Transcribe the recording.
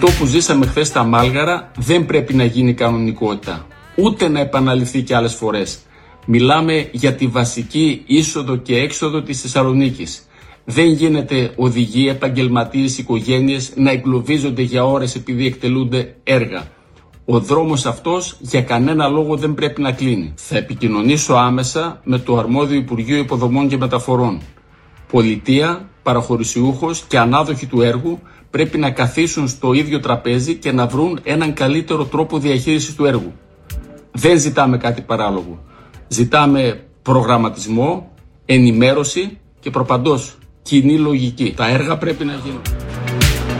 Αυτό που ζήσαμε χθες στα Μάλγαρα δεν πρέπει να γίνει κανονικότητα, ούτε να επαναληφθεί και άλλες φορές. Μιλάμε για τη βασική είσοδο και έξοδο της Θεσσαλονίκης. Δεν γίνεται οδηγοί, επαγγελματίες, οικογένειες να εγκλωβίζονται για ώρες επειδή εκτελούνται έργα. Ο δρόμος αυτός για κανένα λόγο δεν πρέπει να κλείνει. Θα επικοινωνήσω άμεσα με το αρμόδιο Υπουργείο Υποδομών και Μεταφορών. Πολιτεία, παραχωρησιούχος και ανάδοχοι του έργου πρέπει να καθίσουν στο ίδιο τραπέζι και να βρουν έναν καλύτερο τρόπο διαχείρισης του έργου. Δεν ζητάμε κάτι παράλογο. Ζητάμε προγραμματισμό, ενημέρωση και προπαντός κοινή λογική. Τα έργα πρέπει να γίνουν.